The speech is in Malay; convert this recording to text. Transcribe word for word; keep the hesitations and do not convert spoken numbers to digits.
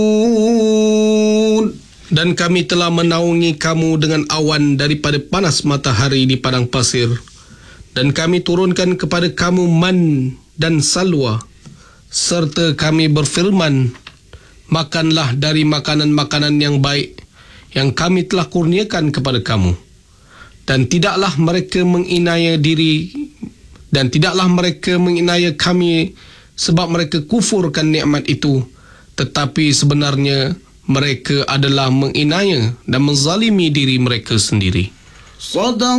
Dan kami telah menaungi kamu dengan awan daripada panas matahari di padang pasir. Dan kami turunkan kepada kamu man dan salwa. Serta kami berfirman, makanlah dari makanan-makanan yang baik yang kami telah kurniakan kepada kamu. Dan tidaklah mereka menginaya diri dan tidaklah mereka menginaya kami sebab mereka kufurkan nikmat itu, tetapi sebenarnya mereka adalah menginaya dan menzalimi diri mereka sendiri.